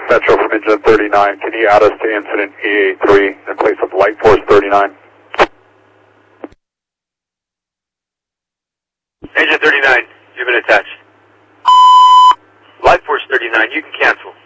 Metro from Engine 39. Can you add us to incident EA3 in place of Light Force 39? Engine 39, you've been attached. Light Force 39, you can cancel.